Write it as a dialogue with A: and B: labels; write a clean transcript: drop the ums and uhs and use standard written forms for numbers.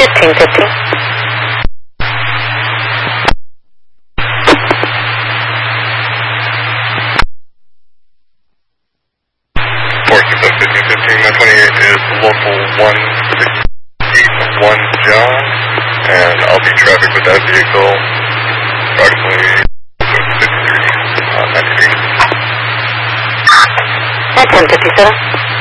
A: 1515.
B: My 28 is local 161 John, and I'll be traffic with that vehicle approximately 53 on that street.
A: At 1057.